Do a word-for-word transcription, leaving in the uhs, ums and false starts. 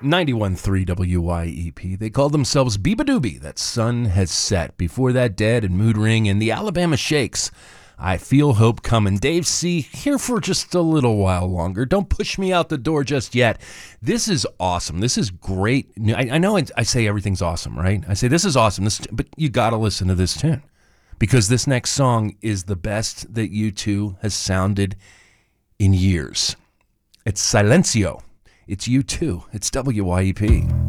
ninety-one point three W Y E P. They call themselves Beabadoobie. That sun has set. Before that, Dead and Mood Ring and the Alabama Shakes. I Feel Hope Coming. Dave C. here for just a little while longer. Don't push me out the door just yet. This is awesome. This is great. I, I know I, I say everything's awesome, right? I say this is awesome, this, but you got to listen to this tune because this next song is the best that U two has sounded in years. It's Silencio. It's U two. It's W Y E P.